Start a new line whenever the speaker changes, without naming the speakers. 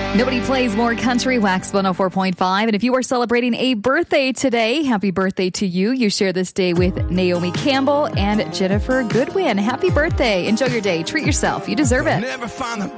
Nobody plays more country. Wax 104.5. And if you are celebrating a birthday today, happy birthday to you. You share this day with Naomi Campbell and Jennifer Goodwin. Happy birthday. Enjoy your day. Treat yourself. You deserve it.
Never find the